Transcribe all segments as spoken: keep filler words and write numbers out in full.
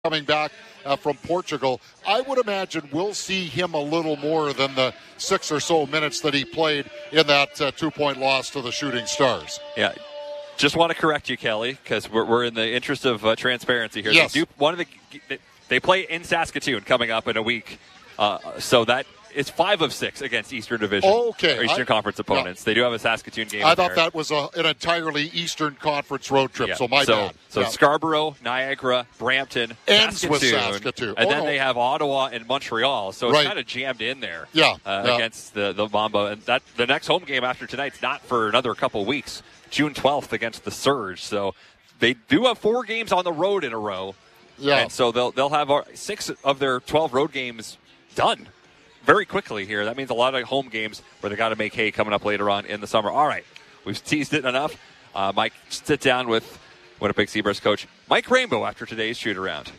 coming back uh, from Portugal. I would imagine we'll see him a little more than the six or so minutes that he played in that uh, two-point loss to the Shooting Stars. Yeah. Just want to correct you, Kelly, because we're, we're in the interest of uh, transparency here. Yes. They, do, one of the, they play in Saskatoon coming up in a week, uh, so that is five of six against Eastern Division, okay. or Eastern I, Conference opponents. Yeah. They do have a Saskatoon game. I thought there. that was a, an entirely Eastern Conference road trip, yeah. so my so, bad. So yeah. Scarborough, Niagara, Brampton, Ends Saskatoon, with Saskatoon. and oh, then no. they have Ottawa and Montreal, so it's right. kind of jammed in there yeah. Uh, yeah. against the, the Mamba. And that the next home game after tonight's not for another couple weeks, June twelfth against the Surge. So they do have four games on the road in a row. Yeah. And so they'll they'll have six of their twelve road games done very quickly here. That means a lot of home games where they got to make hay coming up later on in the summer. All right, we've teased it enough. Uh, Mike, sit down with Winnipeg Seabirds coach Mike Rainbow after today's shoot-around.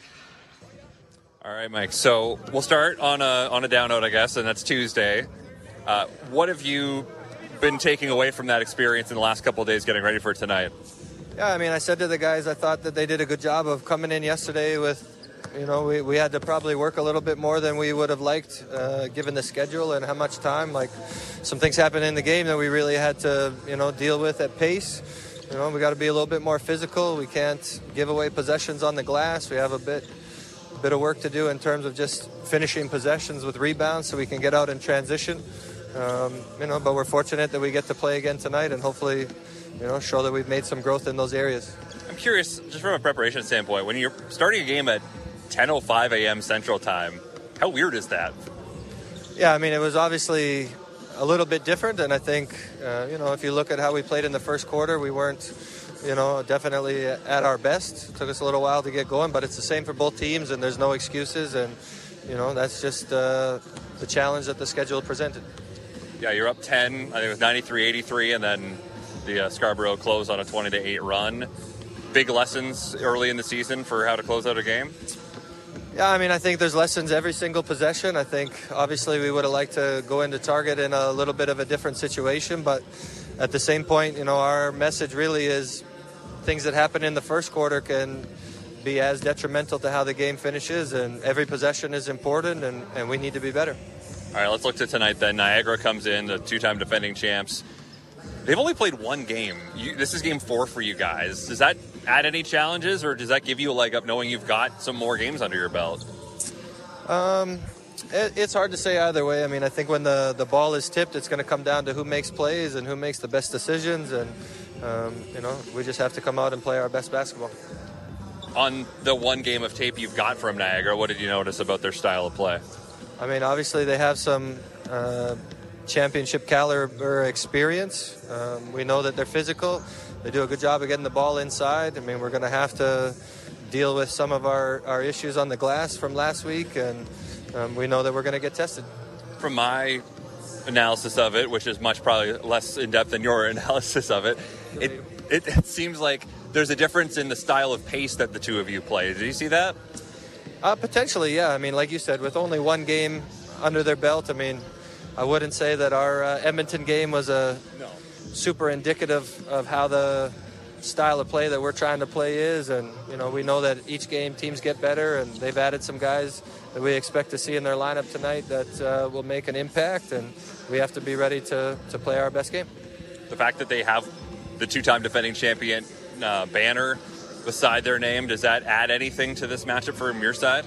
All right, Mike. So we'll start on a on a down note, I guess, and that's Tuesday. Uh, what have you been taking away from that experience in the last couple of days getting ready for tonight? Yeah, I mean, I said to the guys, I thought that they did a good job of coming in yesterday with, you know, we, we had to probably work a little bit more than we would have liked, uh, given the schedule and how much time. Like, some things happened in the game that we really had to, you know, deal with at pace. You know, we got to be a little bit more physical. We can't give away possessions on the glass. We have a bit, bit of work to do in terms of just finishing possessions with rebounds so we can get out in transition. Um, you know, but we're fortunate that we get to play again tonight and hopefully, you know, show that we've made some growth in those areas. I'm curious, just from a preparation standpoint, when you're starting a game at ten oh five a.m. Central Time, how weird is that? Yeah, I mean, it was obviously a little bit different, and I think, uh, you know, if you look at how we played in the first quarter, we weren't, you know, definitely at our best. It took us a little while to get going, but it's the same for both teams, and there's no excuses, and, you know, that's just uh, the challenge that the schedule presented. Yeah, you're up ten, I think it was ninety-three eighty-three, and then the uh, Scarborough closed on a twenty to eight run. Big lessons early in the season for how to close out a game? Yeah, I mean, I think there's lessons every single possession. I think, obviously, we would have liked to go into target in a little bit of a different situation, but at the same point, you know, our message really is things that happen in the first quarter can be as detrimental to how the game finishes, and every possession is important, and, and we need to be better. All right, let's look to tonight then. Niagara comes in, the two-time defending champs. They've only played one game. You, this is game four for you guys. Does that add any challenges, or does that give you a leg up knowing you've got some more games under your belt? Um, it, it's hard to say either way. I mean, I think when the, the ball is tipped, it's going to come down to who makes plays and who makes the best decisions, and, um, you know, we just have to come out and play our best basketball. On the one game of tape you've got from Niagara, what did you notice about their style of play? I mean, obviously they have some uh, championship caliber experience. Um, we know that they're physical. They do a good job of getting the ball inside. I mean, we're going to have to deal with some of our, our issues on the glass from last week, and um, we know that we're going to get tested. From my analysis of it, which is much probably less in-depth than your analysis of it, it, it, it seems like there's a difference in the style of pace that the two of you play. Did you see that? Uh, potentially, yeah. I mean, like you said, with only one game under their belt, I mean, I wouldn't say that our uh, Edmonton game was a no. super indicative of how the style of play that we're trying to play is. And, you know, we know that each game teams get better, and they've added some guys that we expect to see in their lineup tonight that uh, will make an impact, and we have to be ready to, to play our best game. The fact that they have the two-time defending champion uh, banner beside their name, does that add anything to this matchup from your side?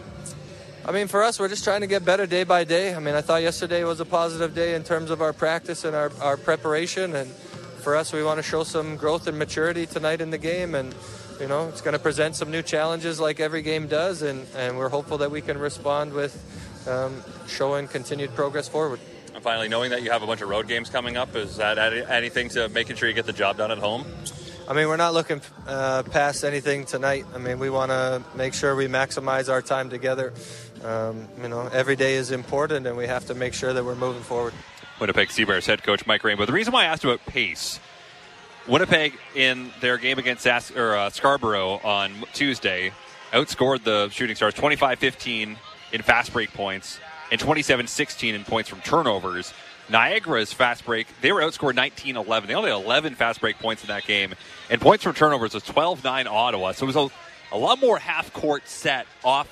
I mean, for us, we're just trying to get better day by day. I mean, I thought yesterday was a positive day in terms of our practice and our, our preparation. And for us, we want to show some growth and maturity tonight in the game. And, you know, it's going to present some new challenges like every game does. And, and we're hopeful that we can respond with um, showing continued progress forward. And finally, knowing that you have a bunch of road games coming up, is that add anything to making sure you get the job done at home? I mean, we're not looking uh, past anything tonight. I mean, we want to make sure we maximize our time together. Um, you know, every day is important, and we have to make sure that we're moving forward. Winnipeg Seabears head coach Mike Rainbow. The reason why I asked about pace, Winnipeg in their game against Sas- or, uh, Scarborough on Tuesday outscored the Shooting Stars twenty-five fifteen in fast break points and twenty-seven sixteen in points from turnovers. Niagara's fast break, they were outscored nineteen eleven. They only had eleven fast break points in that game. And points from turnovers was twelve nine Ottawa. So it was a, a lot more half-court set offense